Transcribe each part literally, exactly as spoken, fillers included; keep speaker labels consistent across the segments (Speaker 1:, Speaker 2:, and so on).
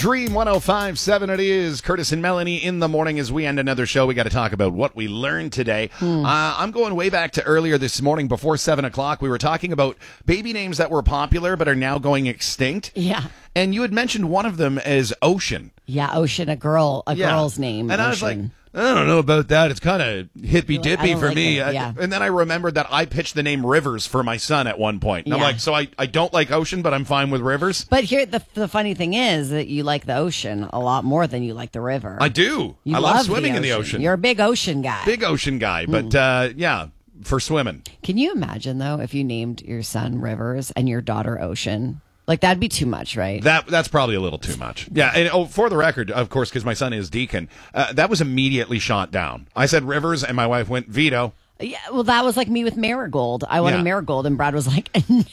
Speaker 1: Dream one oh five point seven it is. Curtis and Melanie in the morning as we end another show. We got to talk about what we learned today. Hmm. Uh, I'm going way back to earlier this morning before seven o'clock. We were talking about baby names that were popular but are now going extinct.
Speaker 2: Yeah.
Speaker 1: And you had mentioned one of them as Ocean.
Speaker 2: Yeah, Ocean, a girl, a yeah. girl's name.
Speaker 1: And
Speaker 2: Ocean.
Speaker 1: I was like, I don't know about that. It's kind of hippy-dippy for
Speaker 2: like
Speaker 1: me.
Speaker 2: It, yeah.
Speaker 1: And then I remembered that I pitched the name Rivers for my son at one point. And
Speaker 2: yeah.
Speaker 1: I'm like, so I, I don't like Ocean, but I'm fine with Rivers.
Speaker 2: But here, the the funny thing is that you like the ocean a lot more than you like the river.
Speaker 1: I do.
Speaker 2: You
Speaker 1: I
Speaker 2: love
Speaker 1: love swimming
Speaker 2: the
Speaker 1: in the ocean.
Speaker 2: You're a big ocean guy.
Speaker 1: Big ocean guy. But, mm. uh, yeah, for swimming.
Speaker 2: Can you imagine, though, if you named your son Rivers and your daughter Ocean? Like, that'd be too much, right?
Speaker 1: That That's probably a little too much. Yeah, and oh, for the record, of course, because my son is Deacon, uh, that was immediately shot down. I said Rivers, and my wife went veto.
Speaker 2: Yeah, well, that was like me with Marigold. I wanted yeah. Marigold, and Brad was like,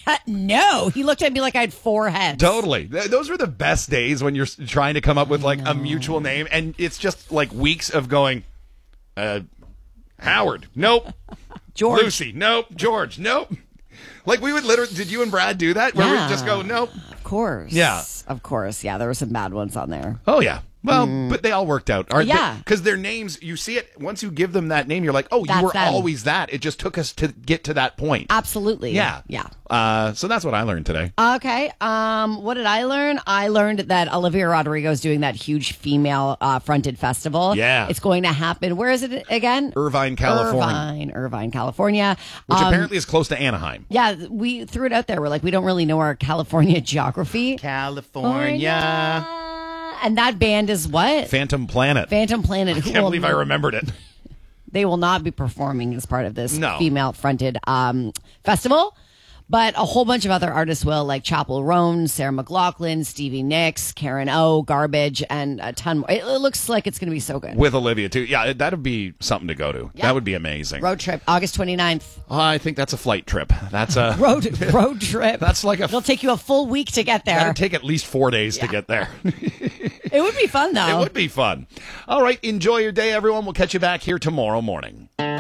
Speaker 2: no. He looked at me like I had four heads.
Speaker 1: Totally. Th- those were the best days when you're trying to come up with, like, a mutual name, and it's just, like, weeks of going, uh, Howard, nope.
Speaker 2: George.
Speaker 1: Lucy, nope. George, nope. Like, we would literally, did you and Brad do that? Where
Speaker 2: yeah,
Speaker 1: we'd just go, nope.
Speaker 2: Of course.
Speaker 1: Yeah.
Speaker 2: Of course. Yeah, there were some bad ones on there.
Speaker 1: Oh, yeah. Well, mm. but they all worked out. Aren't
Speaker 2: yeah.
Speaker 1: Because their names, you see it, once you give them that name, you're like, oh,
Speaker 2: that's
Speaker 1: you were
Speaker 2: them.
Speaker 1: always that. It just took us to get to that point.
Speaker 2: Absolutely.
Speaker 1: Yeah.
Speaker 2: Yeah.
Speaker 1: Uh, so that's what I learned today.
Speaker 2: Okay. Um, what did I learn? I learned that Olivia Rodrigo is doing that huge female uh, fronted festival.
Speaker 1: Yeah.
Speaker 2: It's going to happen. Where is it again?
Speaker 1: Irvine, California.
Speaker 2: Irvine, Irvine, California.
Speaker 1: Which
Speaker 2: um,
Speaker 1: apparently is close to Anaheim.
Speaker 2: Yeah, we threw it out there. We're like, we don't really know our California geography.
Speaker 1: California.
Speaker 2: Oh, and that band is what?
Speaker 1: Phantom Planet.
Speaker 2: Phantom Planet.
Speaker 1: I can't believe I remembered it.
Speaker 2: They will not be performing as part of this
Speaker 1: no.
Speaker 2: female-fronted um, festival, but a whole bunch of other artists will, like Chappell Roan, Sarah McLachlan, Stevie Nicks, Karen O, Garbage, and a ton more. It, it looks like it's going to be so good.
Speaker 1: With Olivia, too. Yeah, that would be something to go to. Yeah. That would be amazing.
Speaker 2: Road trip, August twenty-ninth.
Speaker 1: Oh, I think that's a flight trip. That's a...
Speaker 2: road road trip.
Speaker 1: That's like a...
Speaker 2: It'll take you a full week to get there.
Speaker 1: It'll take at least four days
Speaker 2: yeah.
Speaker 1: to get there.
Speaker 2: It would be fun, though.
Speaker 1: It would be fun. All right, enjoy your day, everyone. We'll catch you back here tomorrow morning.